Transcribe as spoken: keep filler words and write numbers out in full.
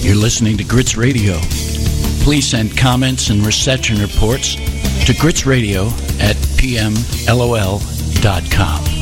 You're listening to Grits Radio. Please send comments and reception reports to gritsradio at p m l o l dot com.